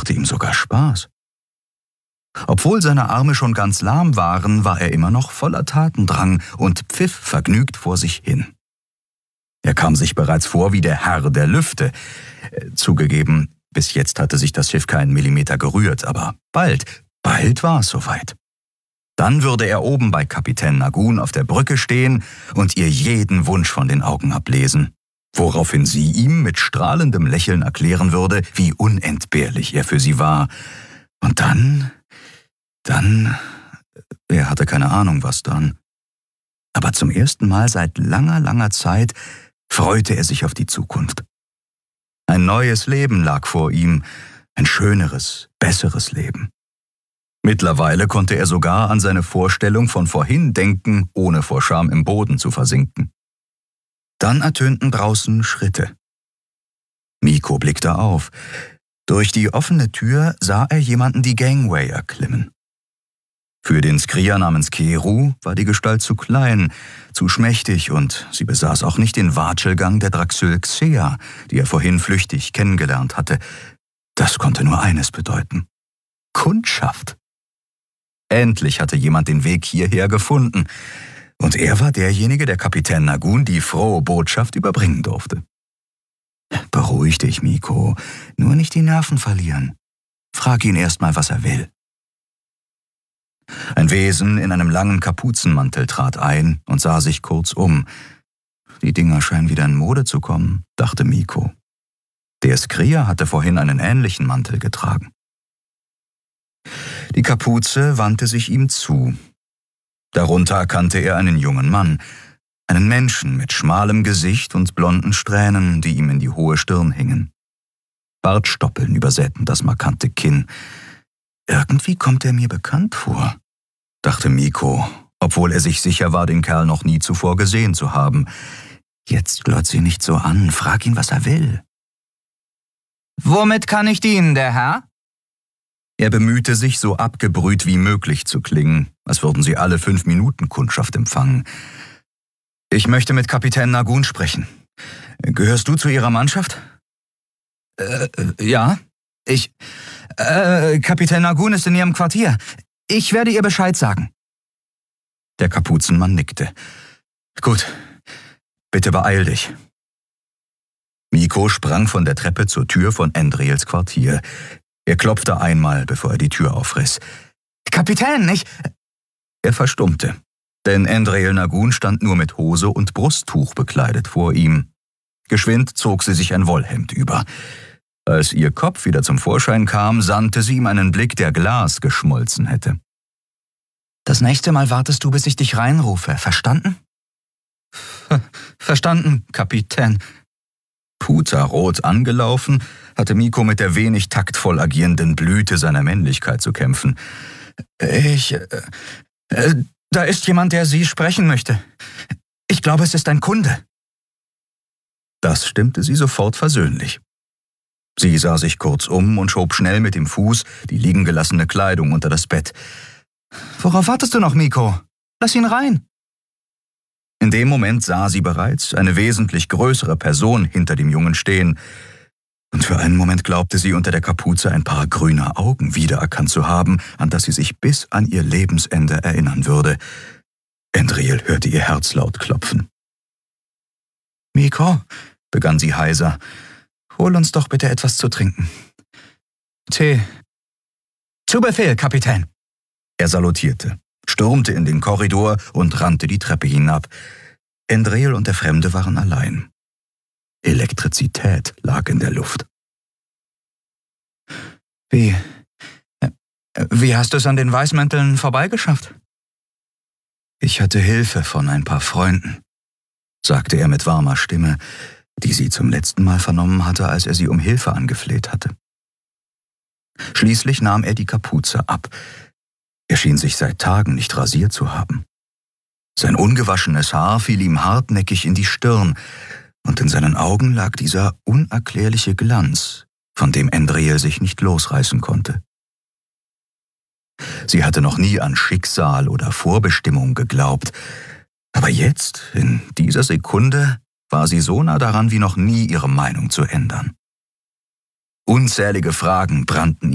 machte ihm sogar Spaß. Obwohl seine Arme schon ganz lahm waren, war er immer noch voller Tatendrang und pfiff vergnügt vor sich hin. Er kam sich bereits vor wie der Herr der Lüfte. Zugegeben, bis jetzt hatte sich das Schiff keinen Millimeter gerührt, aber bald war es soweit. Dann würde er oben bei Kapitän Nagun auf der Brücke stehen und ihr jeden Wunsch von den Augen ablesen, woraufhin sie ihm mit strahlendem Lächeln erklären würde, wie unentbehrlich er für sie war. Und dann, er hatte keine Ahnung, was dann. Aber zum ersten Mal seit langer Zeit freute er sich auf die Zukunft. Ein neues Leben lag vor ihm, ein schöneres, besseres Leben. Mittlerweile konnte er sogar an seine Vorstellung von vorhin denken, ohne vor Scham im Boden zu versinken. Dann ertönten draußen Schritte. Miko blickte auf. Durch die offene Tür sah er jemanden die Gangway erklimmen. Für den Skrier namens Keru war die Gestalt zu klein, zu schmächtig und sie besaß auch nicht den Watschelgang der Draxyl Xea, die er vorhin flüchtig kennengelernt hatte. Das konnte nur eines bedeuten: Kundschaft. Endlich hatte jemand den Weg hierher gefunden, und er war derjenige, der Kapitän Nagun die frohe Botschaft überbringen durfte. Beruhig dich, Miko, nur nicht die Nerven verlieren. Frag ihn erst mal, was er will. Ein Wesen in einem langen Kapuzenmantel trat ein und sah sich kurz um. Die Dinger scheinen wieder in Mode zu kommen, dachte Miko. Der Skrier hatte vorhin einen ähnlichen Mantel getragen. Die Kapuze wandte sich ihm zu. Darunter erkannte er einen jungen Mann, einen Menschen mit schmalem Gesicht und blonden Strähnen, die ihm in die hohe Stirn hingen. Bartstoppeln übersäten das markante Kinn. Irgendwie kommt er mir bekannt vor, dachte Miko, obwohl er sich sicher war, den Kerl noch nie zuvor gesehen zu haben. Jetzt glotzt sie nicht so an, frag ihn, was er will. »Womit kann ich dienen, der Herr?« Er bemühte sich, so abgebrüht wie möglich zu klingen, als würden sie alle 5 Minuten Kundschaft empfangen. »Ich möchte mit Kapitän Nagun sprechen. Gehörst du zu ihrer Mannschaft?« Ja. Kapitän Nagun ist in ihrem Quartier. Ich werde ihr Bescheid sagen.« Der Kapuzenmann nickte. »Gut, bitte beeil dich.« Miko sprang von der Treppe zur Tür von Endriels Quartier. Er klopfte einmal, bevor er die Tür aufriss. »Kapitän, Er verstummte, denn Endriel Nagun stand nur mit Hose und Brusttuch bekleidet vor ihm. Geschwind zog sie sich ein Wollhemd über. Als ihr Kopf wieder zum Vorschein kam, sandte sie ihm einen Blick, der Glas geschmolzen hätte. »Das nächste Mal wartest du, bis ich dich reinrufe, verstanden?« »Verstanden, Kapitän.« Puterrot angelaufen, hatte Miko mit der wenig taktvoll agierenden Blüte seiner Männlichkeit zu kämpfen. Da ist jemand, der Sie sprechen möchte. Ich glaube, es ist ein Kunde.« Das stimmte sie sofort versöhnlich. Sie sah sich kurz um und schob schnell mit dem Fuß die liegen gelassene Kleidung unter das Bett. »Worauf wartest du noch, Miko? Lass ihn rein.« In dem Moment sah sie bereits eine wesentlich größere Person hinter dem Jungen stehen, und für einen Moment glaubte sie, unter der Kapuze ein paar grüne Augen wiedererkannt zu haben, an das sie sich bis an ihr Lebensende erinnern würde. Endriel hörte ihr Herz laut klopfen. »Miko«, begann sie heiser, »hol uns doch bitte etwas zu trinken. Tee. Zu Befehl, Kapitän.« Er salutierte, stürmte in den Korridor und rannte die Treppe hinab. Endriel und der Fremde waren allein. Elektrizität lag in der Luft. Wie hast du es an den Weißmänteln vorbeigeschafft?« »Ich hatte Hilfe von ein paar Freunden«, sagte er mit warmer Stimme, die sie zum letzten Mal vernommen hatte, als er sie um Hilfe angefleht hatte. Schließlich nahm er die Kapuze ab. Er schien sich seit Tagen nicht rasiert zu haben. Sein ungewaschenes Haar fiel ihm hartnäckig in die Stirn, und in seinen Augen lag dieser unerklärliche Glanz, von dem Endriel sich nicht losreißen konnte. Sie hatte noch nie an Schicksal oder Vorbestimmung geglaubt, aber jetzt, in dieser Sekunde, war sie so nah daran wie noch nie, ihre Meinung zu ändern. Unzählige Fragen brannten